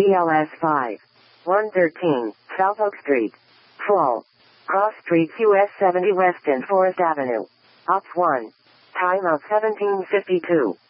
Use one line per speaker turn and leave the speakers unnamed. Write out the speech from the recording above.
BLS 5. 113, South Oak Street. Fall. Cross Street US 70 West and Forest Avenue. Ops 1. Time of 1752.